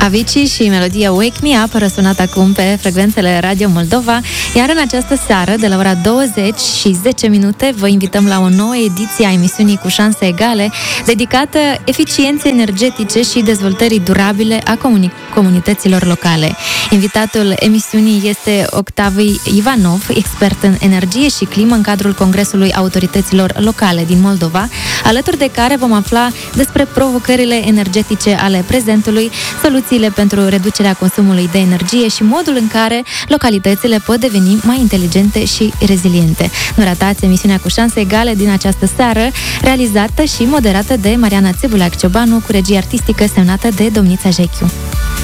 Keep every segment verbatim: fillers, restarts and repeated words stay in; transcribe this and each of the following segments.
Avicii și melodia Wake Me Up răsunat acum pe frecvențele Radio Moldova, iar în această seară, de la ora douăzeci și zece minute, vă invităm la o nouă ediție a emisiunii Cu șanse egale, dedicată eficienței energetice și dezvoltării durabile a comuni- comunităților locale. Invitatul emisiunii este Octavi Ivanov, expert în energie și climă în cadrul Congresului Autorităților Locale din Moldova, alături de care vom afla despre provocările energetice ale prezentului, soluțiile pentru reducerea consumului de energie și modul în care localitățile pot deveni mai inteligente și reziliente. Nu ratați emisiunea Cu șanse egale din această seară, realizată și moderată de Mariana Țebulac-Ciobanu, cu regie artistică semnată de Domnița Jechiu.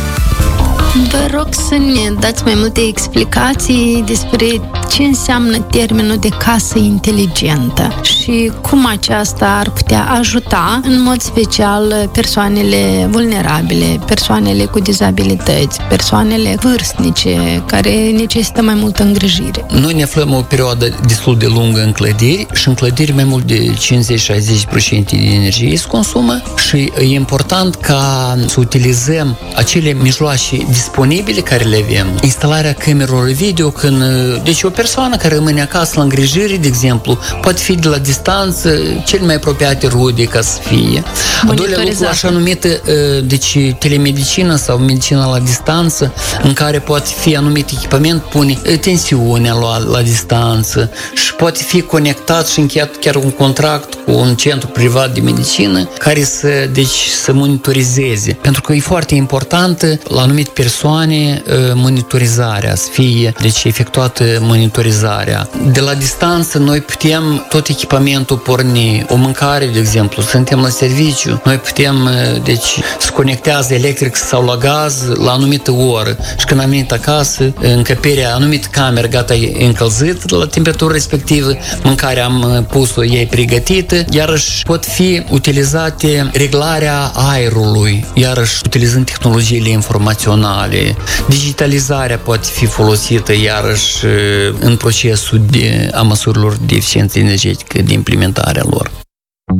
Vă rog să ne dați mai multe explicații despre ce înseamnă termenul de casă inteligentă și cum aceasta ar putea ajuta în mod special persoanele vulnerabile, persoanele cu dizabilități, persoanele vârstnice care necesită mai multă îngrijire. Noi ne aflăm o perioadă destul de lungă în clădiri și în clădiri mai mult de cincizeci-șaizeci la sută din energie se consumă și e important ca să utilizăm acele mijloace disponibile care le avem. Instalarea camerelor video, când deci o persoană care rămâne acasă la îngrijire, de exemplu, poate fi de la distanță cel mai apropiate rude ca să fie. A doilea lucru, așa numită deci telemedicină sau medicina la distanță, în care poate fi anumit echipament, pune tensiunea la, la distanță și poate fi conectat și încheiat chiar un contract cu un centru privat de medicină care să, deci, să monitorizeze. Pentru că e foarte importantă la anumite persoane monitorizarea, să fie deci efectuată monitorizarea. De la distanță noi putem tot echipamentul porni, o mâncare, de exemplu, suntem la serviciu, noi putem, deci, se conectează electric sau la gaz la anumită oră și când am venit acasă, încăperea, anumită cameră gata e încălzită la temperatură respectivă, mâncarea am pus-o, e pregătită, iarăși pot fi utilizate reglarea aerului, iarăși utilizând tehnologiile informaționale. Digitalizarea poate fi folosită iarăși în procesul de, a măsurilor de eficiență energetică, de implementarea lor.